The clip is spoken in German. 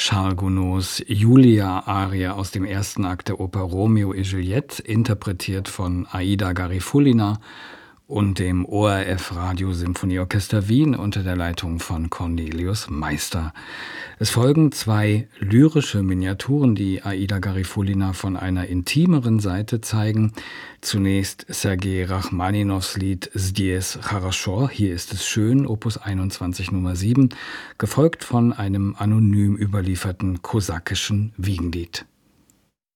Charles Gounods Julia-Arie aus dem ersten Akt der Oper Romeo et Juliette, interpretiert von Aida Garifulina und dem ORF Radiosymphonieorchester Wien unter der Leitung von Cornelius Meister. Es folgen 2 lyrische Miniaturen, die Aida Garifulina von einer intimeren Seite zeigen. Zunächst Sergei Rachmaninows Lied Здесь хорошо, hier ist es schön, Opus 21 Nummer 7, gefolgt von einem anonym überlieferten kosakischen Wiegenlied.